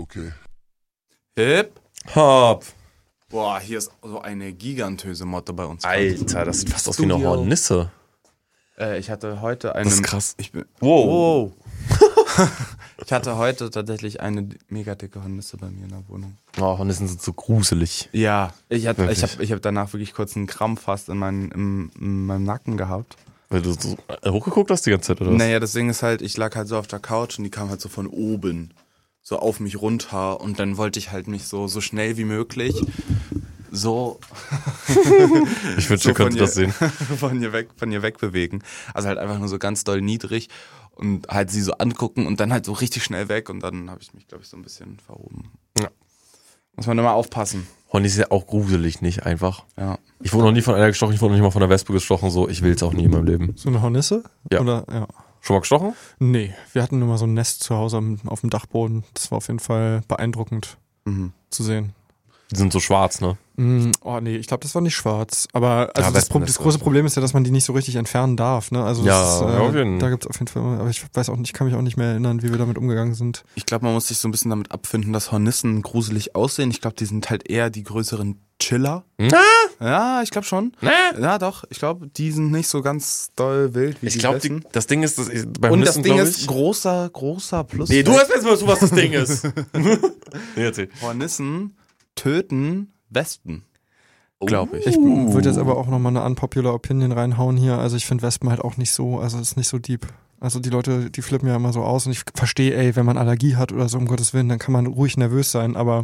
Okay. Hip. Hop. Boah, hier ist so eine gigantöse Motte bei uns. Alter, das sieht fast aus wie eine Hornisse. Ich hatte heute eine... Das ist krass. Wow. Ich hatte heute tatsächlich eine mega dicke Hornisse bei mir in der Wohnung. Oh, Hornissen sind so gruselig. Ja, ich hab danach wirklich kurz einen Krampf fast in meinem Nacken gehabt. Weil du so hochgeguckt hast die ganze Zeit, oder was? Naja, das Ding ist halt, ich lag halt so auf der Couch und die kam halt so von oben so auf mich runter und dann wollte ich halt mich so schnell wie möglich so ich wünschte, ihr könntet das sehen. von ihr wegbewegen. Also halt einfach nur so ganz doll niedrig und halt sie so angucken und dann halt so richtig schnell weg und dann habe ich mich, glaube ich, so ein bisschen verhoben. Ja. Muss man immer aufpassen. Hornisse ist ja auch gruselig, nicht einfach. Ja. Ich wurde noch nie von einer gestochen, ich wurde noch nicht mal von einer Wespe gestochen, so. Ich will es auch nie in meinem Leben. So eine Hornisse? Ja. Oder, ja. Schon mal gestochen? Nee, wir hatten immer so ein Nest zu Hause auf dem Dachboden. Das war auf jeden Fall beeindruckend zu sehen. Die sind so schwarz, ne? Oh nee, ich glaube, das war nicht schwarz. Aber also Ja, das große Problem ist ja, dass man die nicht so richtig entfernen darf. Ne? Also Ja, das ist, auf jeden Fall. da gibt es auf jeden Fall, aber ich weiß auch nicht, ich kann mich auch nicht mehr erinnern, wie wir damit umgegangen sind. Ich glaube, man muss sich so ein bisschen damit abfinden, dass Hornissen gruselig aussehen. Ich glaube, die sind halt eher die größeren Chiller. Na? Ja, ich glaube schon. Na? Ja, doch. Ich glaube, die sind nicht so ganz doll wild wie Ich die glaube, Wespen. das Ding ist, bei Und das Hornissen, Ding glaub ist großer Plus. Nee, du hast jetzt mal so, was das Ding ist. Nee, erzähl. Hornissen töten Wespen. Glaube ich. Ich würde jetzt aber auch nochmal eine unpopular Opinion reinhauen hier. Also ich finde Wespen halt auch nicht so, also es ist nicht so deep. Also die Leute, die flippen ja immer so aus und ich verstehe, wenn man Allergie hat oder so, um Gottes Willen, dann kann man ruhig nervös sein, aber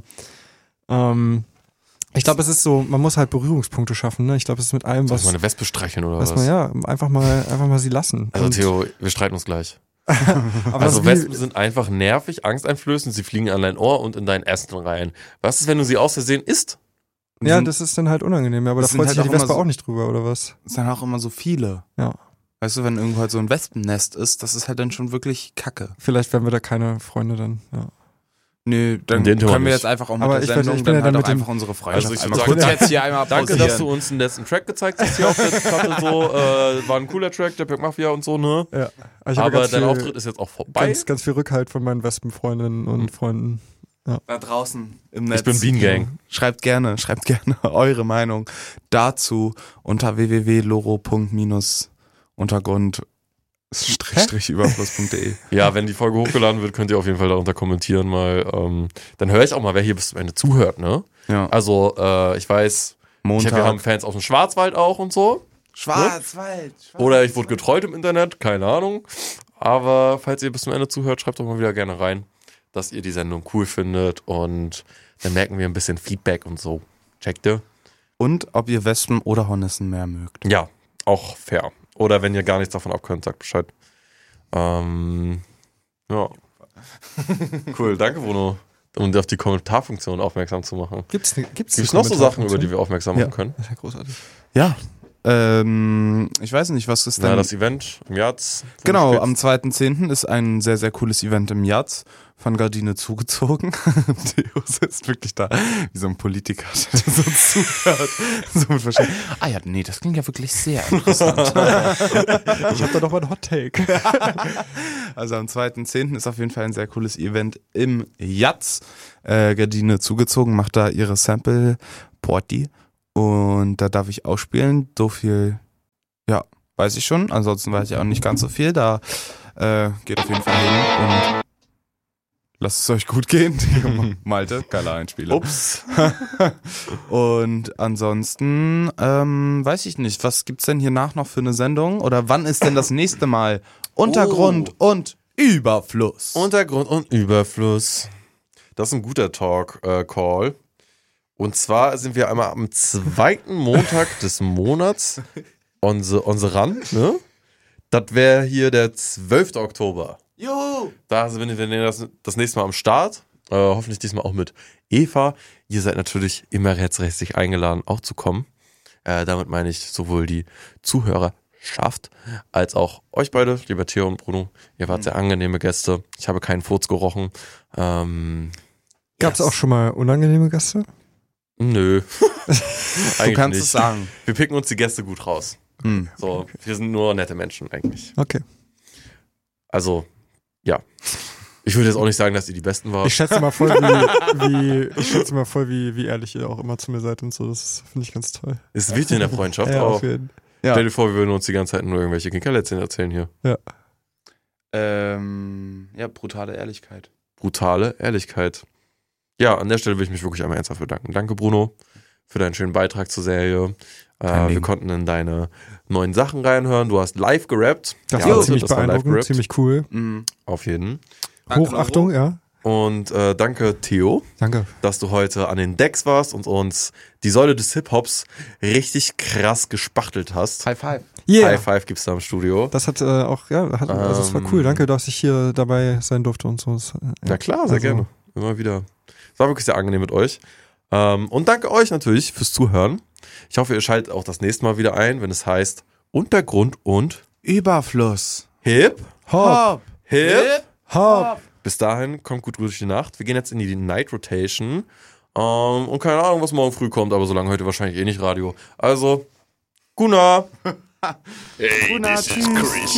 ich glaube, es ist so, man muss halt Berührungspunkte schaffen, ne? Ich glaube, es ist mit allem, Soll was ich mal eine Wespe streicheln oder was was? man, ja, einfach mal sie lassen. Also Und- Theo, wir streiten uns gleich. aber Also das Wespen sind einfach nervig, angsteinflößend, sie fliegen an dein Ohr und in dein Essen rein. Was ist, wenn du sie aus Versehen isst? ja, das ist dann halt unangenehm, aber da das sind freut halt sich ja die auch immer Wespe so- auch nicht drüber, oder was? Es sind auch immer so viele. Ja. Weißt du, wenn irgendwo halt so ein Wespennest ist, das ist halt dann schon wirklich Kacke. Vielleicht werden wir da keine Freunde dann, ja. Nö, dann Den tun wir können wir nicht. jetzt einfach auch mit Aber der ich bin Sendung ja dann dann halt auch mit dem- einfach unsere Freundschaft Also ich würd einmal sagen, kurz jetzt hier einmal Danke, pausieren. dass du uns den letzten Track gezeigt hast hier auf der Platte. So, war ein cooler Track, der Pack Mafia und so, ne? Ja. Ich habe Aber ganz dein viel, Auftritt ist jetzt auch vorbei. ganz viel Rückhalt von meinen Wespenfreundinnen und Freunden. Da draußen im Netz. Ich bin Bean Gang. Schreibt gerne eure Meinung dazu unter www.loro.-untergrund-überfluss.de. Ja, wenn die Folge hochgeladen wird, könnt ihr auf jeden Fall darunter kommentieren mal. Dann höre ich auch mal, wer hier bis zum Ende zuhört, ne? Ja. Also, ich weiß, Montag. wir haben Fans aus dem Schwarzwald auch und so. Schwarzwald. Oder ich wurde getreut im Internet, keine Ahnung. Aber falls ihr bis zum Ende zuhört, schreibt doch mal wieder gerne rein, dass ihr die Sendung cool findet und dann merken wir ein bisschen Feedback und so. Checkt ihr? Und ob ihr Wespen oder Hornissen mehr mögt. Ja, auch fair. Oder wenn ihr gar nichts davon abkönnt, sagt Bescheid. Ja. Cool, danke Bruno. Um auf die Kommentarfunktion aufmerksam zu machen. Gibt's Gibt's noch so Sachen, über die wir aufmerksam machen können? Das ist ja großartig. Ja. Ich weiß nicht, was ist denn... Na, das Event im Jatz. Genau, am 2.10. ist ein sehr, sehr cooles Event im Jatz von Gardine zugezogen. Theo sitzt wirklich da wie so ein Politiker, der so zuhört. So mit Verständnis. Ah ja, nee, das klingt ja wirklich sehr interessant. Ich habe da doch mal ein Hot Take. Also am 2.10. ist auf jeden Fall ein sehr cooles Event im Jatz. Gardine zugezogen, macht da ihre Sample-Party. Und da darf ich auch spielen. So viel, ja, weiß ich schon. Ansonsten weiß ich auch nicht ganz so viel. Da geht auf jeden Fall hin und lasst es euch gut gehen. Malte, geiler Einspieler. Ups. Und ansonsten weiß ich nicht, was gibt's denn hier nach noch für eine Sendung? Oder wann ist denn das nächste Mal Untergrund und Überfluss? Untergrund und Überfluss. Das ist ein guter Talk-Call. Und zwar sind wir einmal am 2. Montag des Monats on the run, ne? Das wäre hier der 12. Oktober. Juhu! Da sind wir das nächste Mal am Start. Hoffentlich diesmal auch mit Eva. Ihr seid natürlich immer herzlich eingeladen, auch zu kommen. Damit meine ich sowohl die Zuhörerschaft als auch euch beide, lieber Theo und Bruno. Ihr wart sehr angenehme Gäste. Ich habe keinen Furz gerochen. Gab's auch schon mal unangenehme Gäste? Nö. Du kannst es sagen. Wir picken uns die Gäste gut raus. So, wir sind nur nette Menschen eigentlich. Okay. Also, ja. Ich würde jetzt auch nicht sagen, dass ihr die Besten wart. Ich schätze mal voll, wie ehrlich ihr auch immer zu mir seid und so. Das finde ich ganz toll. Ist wichtig in der Freundschaft Ja, auch. auf jeden. Ja. Stell dir vor, wir würden uns die ganze Zeit nur irgendwelche Kinkerlätzchen erzählen hier. Ja. Ja, brutale Ehrlichkeit. Brutale Ehrlichkeit. Ja, an der Stelle will ich mich wirklich einmal ernsthaft bedanken. Danke, Bruno, für deinen schönen Beitrag zur Serie. Kein Ding. Wir konnten in deine neuen Sachen reinhören. Du hast live gerappt. Das Ja, war ziemlich das war live beeindruckend, gerappt. ziemlich cool. Mhm. Auf jeden. Danke, Hochachtung, ja. Und danke, Theo, Danke. dass du heute an den Decks warst und uns die Säule des Hip-Hops richtig krass gespachtelt hast. High five. Yeah. High Five gibt's da im Studio. Das hat auch, also es war cool. Danke, dass ich hier dabei sein durfte und so. Das, Na klar, sehr also- gerne. Immer wieder. Es war wirklich sehr angenehm mit euch. Und danke euch natürlich fürs Zuhören. Ich hoffe, ihr schaltet auch das nächste Mal wieder ein, wenn es heißt Untergrund und Überfluss. Hip. Hopp, Hip. hopp. Bis dahin, kommt gut durch die Nacht. Wir gehen jetzt in die Night Rotation. Und keine Ahnung, was morgen früh kommt, aber solange heute wahrscheinlich eh nicht Radio. Also, Guna. Guna, tschüss.